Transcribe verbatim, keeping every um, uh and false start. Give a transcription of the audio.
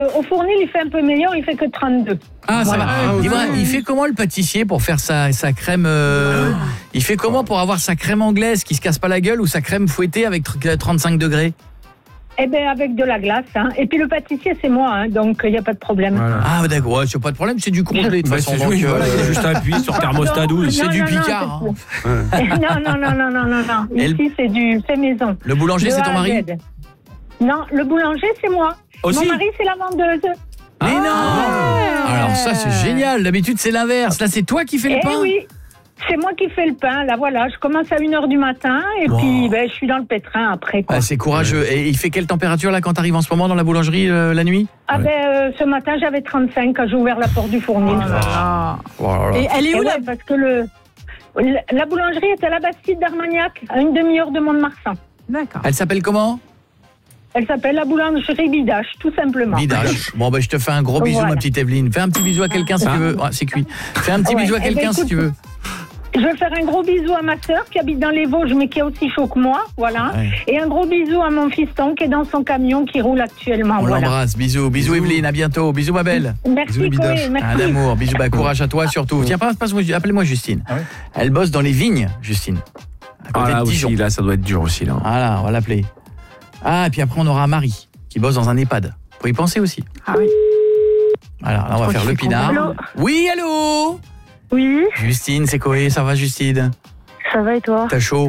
Au fournil, il fait un peu meilleur, il fait que trente-deux. Ah, ça Voilà. va. Ah, Dis-moi, ok. il fait comment le pâtissier pour faire sa, sa crème euh, il fait comment pour avoir sa crème anglaise qui se casse pas la gueule ou sa crème fouettée avec tr- trente-cinq degrés? Eh bien, avec de la glace. Hein. Et puis le pâtissier, c'est moi, hein, donc il n'y a pas de problème. Voilà. Ah d'accord, ouais, c'est pas de problème, c'est du congelé de toute Bah, façon. c'est donc, oui, euh, voilà, il y a juste à appuyer sur thermostat douze. c'est Non, du non, non, Picard. c'est- hein. non, non, non, non, non, non, non. Et le- Ici, c'est du fait maison. Le boulanger, De c'est A ton à mari? Z. Non, le boulanger, c'est moi. Aussi Mon mari, c'est la vendeuse. Mais non. Ah. Alors ça c'est génial, d'habitude c'est l'inverse. Là c'est toi qui fais le Eh pain. oui, c'est moi qui fais le pain. Là, voilà, je commence à une heure du matin et Wow. puis ben, je suis dans le pétrin après. Quoi. Ah, c'est courageux. Et il fait quelle température là quand t'arrives en ce moment dans la boulangerie euh, la nuit? Ah Ouais. ben, euh, ce matin, j'avais trente-cinq quand j'ai ouvert la porte du fournil. Oh là là. Et elle est Et où ouais, la... parce que le, la, la boulangerie est à la Bastide d'Armagnac, à une demi-heure de Mont-de-Marsan. D'accord. Elle s'appelle comment? Elle s'appelle la boulangerie Bidache, tout simplement. Bidache. Bon bah je te fais un gros bisou Voilà. ma petite Evelyne. Fais un petit bisou à quelqu'un si Ah. tu veux. Ah, c'est cuit. Fais un petit Ouais. bisou à Eh ben, quelqu'un si écoute, tu veux. Je veux faire un gros bisou à ma sœur qui habite dans les Vosges, mais qui est aussi chaud que moi, voilà. Ouais. Et un gros bisou à mon fiston qui est dans son camion, qui roule actuellement, On voilà. l'embrasse. Bisous. Bisous Evelyne, à bientôt. Bisous ma belle. Merci, Bisous, Koé, Bidache. merci. Un amour. Bisous. Bah courage à toi surtout. Tiens, passe, passe, appelle-moi Justine. Ah ouais Elle bosse dans les vignes, Justine. À Ah côté là de Dijon. aussi, là, ça doit être dur aussi, là. Voilà, on va l'appeler. Ah, et puis après, on aura Marie, qui bosse dans un EHPAD. Faut y penser aussi. Ah oui. Voilà, là, on va crois faire qu'il le fait pinard. Allô Oui, allô Oui, Justine, c'est Koé, ça va, Justine? ça va et toi? T'as chaud?